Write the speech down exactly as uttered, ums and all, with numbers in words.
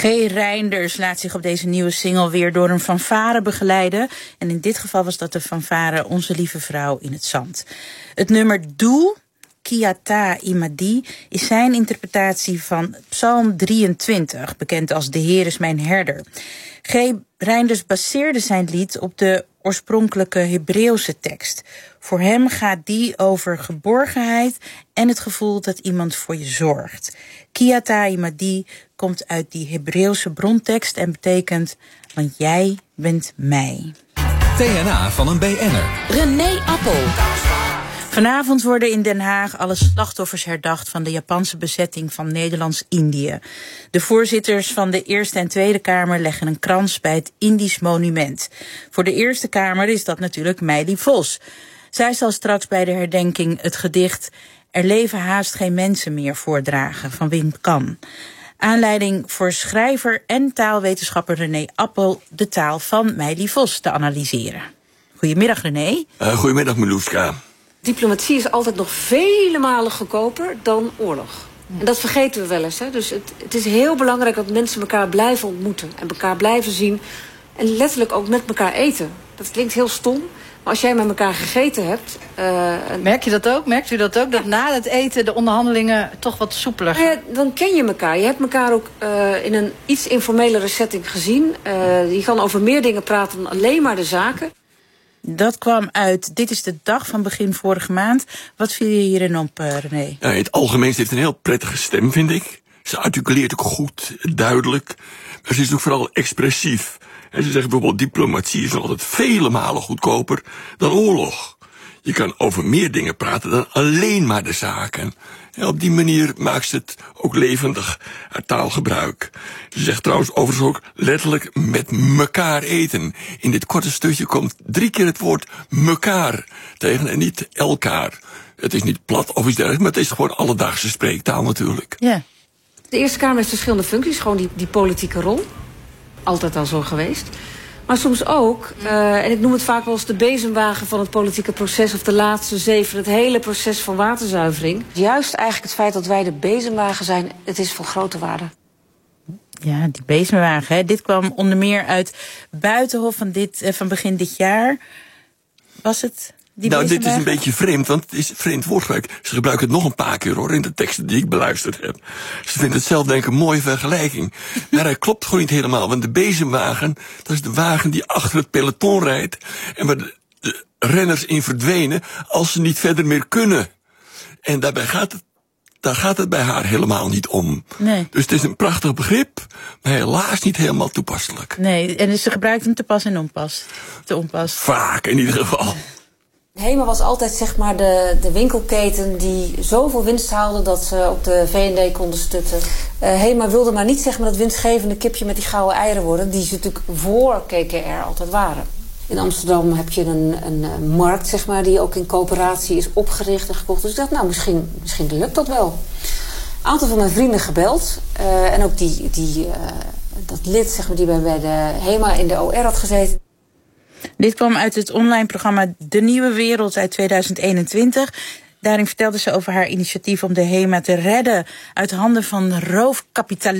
G. Reinders laat zich op deze nieuwe single weer door een fanfare begeleiden. En in dit geval was dat de fanfare Onze Lieve Vrouw in het Zand. Het nummer Doe, Kiata Imadi, is zijn interpretatie van Psalm drieëntwintig, bekend als De Heer is mijn herder. G. Reinders baseerde zijn lied op de oorspronkelijke Hebreeuwse tekst. Voor hem gaat die over geborgenheid en het gevoel dat iemand voor je zorgt. Kiata Imadi komt uit die Hebreeuwse brontekst en betekent, want jij bent mij. T N A van een B N'er. René Appel. Vanavond worden in Den Haag alle slachtoffers herdacht van de Japanse bezetting van Nederlands-Indië. De voorzitters van de Eerste en Tweede Kamer leggen een krans bij het Indisch monument. Voor de Eerste Kamer is dat natuurlijk Meili Vos. Zij zal straks bij de herdenking het gedicht Er leven haast geen mensen meer voordragen van Wim Kan. Aanleiding voor schrijver en taalwetenschapper René Appel de taal van Meili Vos te analyseren. Goedemiddag René. Uh, goedemiddag Milouska. Diplomatie is altijd nog vele malen goedkoper dan oorlog. En dat vergeten we wel eens. Hè? Dus het, het is heel belangrijk dat mensen elkaar blijven ontmoeten. En elkaar blijven zien. En letterlijk ook met elkaar eten. Dat klinkt heel stom. Maar als jij met elkaar gegeten hebt... Uh, Merk je dat ook? Merkt u dat ook? Dat na het eten de onderhandelingen toch wat soepeler gaan? Nou ja, dan ken je elkaar. Je hebt elkaar ook uh, in een iets informelere setting gezien. Uh, je kan over meer dingen praten dan alleen maar de zaken. Dat kwam uit Dit is de Dag van begin vorige maand. Wat viel je hierin op, uh, René? Ja, in het algemeen heeft een heel prettige stem, vind ik. Ze articuleert ook goed, duidelijk. Maar ze is ook vooral expressief. En ze zegt bijvoorbeeld, diplomatie is nog altijd vele malen goedkoper dan oorlog. Je kan over meer dingen praten dan alleen maar de zaken. En op die manier maakt ze het ook levendig, haar taalgebruik. Ze zegt trouwens overigens ook letterlijk met mekaar eten. In dit korte stukje komt drie keer het woord mekaar tegen en niet elkaar. Het is niet plat of iets dergelijks, maar het is gewoon alledaagse spreektaal natuurlijk. Ja. De Eerste Kamer heeft verschillende functies, gewoon die, die politieke rol. Altijd al zo geweest. Maar soms ook, uh, en ik noem het vaak wel eens de bezemwagen van het politieke proces, of de laatste zeven, het hele proces van waterzuivering. Juist eigenlijk het feit dat wij de bezemwagen zijn, het is van grote waarde. Ja, die bezemwagen. Hè. Dit kwam onder meer uit Buitenhof van, dit, uh, van begin dit jaar. Was het die Nou, bezemwagen? dit is een beetje vreemd, want het is vreemd woordgebruik. Ze gebruiken het nog een paar keer hoor, in de teksten die ik beluisterd heb. Ze vinden het zelf denk ik een mooie vergelijking. Maar hij klopt gewoon niet helemaal, want de bezemwagen, dat is de wagen die achter het peloton rijdt en waar de, de renners in verdwenen als ze niet verder meer kunnen. En daarbij gaat het, daar gaat het bij haar helemaal niet om. Nee. Dus het is een prachtig begrip, maar helaas niet helemaal toepasselijk. Nee, en dus ze gebruikt hem te pas en onpas. Te onpas. Vaak in ieder geval. Hema was altijd zeg maar de, de winkelketen die zoveel winst haalde dat ze op de V en D konden stutten. Uh, Hema wilde maar niet zeg maar dat winstgevende kipje met die gouden eieren worden, die ze natuurlijk voor K K R altijd waren. In Amsterdam heb je een, een, een markt zeg maar die ook in coöperatie is opgericht en gekocht. Dus ik dacht, nou misschien, misschien lukt dat wel. Een aantal van mijn vrienden gebeld uh, en ook die, die, uh, dat lid zeg maar, die bij, bij de Hema in de O R had gezeten. Dit kwam uit het online programma De Nieuwe Wereld uit tweeduizend eenentwintig. Daarin vertelde ze over haar initiatief om de Hema te redden uit handen van roofkapitalisme.